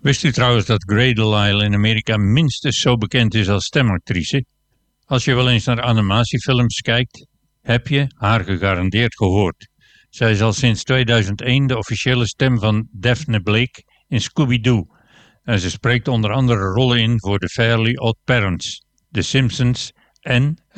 Wist u trouwens dat Grey DeLisle in Amerika minstens zo bekend is als stemactrice? Als je wel eens naar animatiefilms kijkt, heb je haar gegarandeerd gehoord. Zij is al sinds 2001 de officiële stem van Daphne Blake in Scooby-Doo. En ze spreekt onder andere rollen in voor The Fairly Odd Parents, The Simpsons en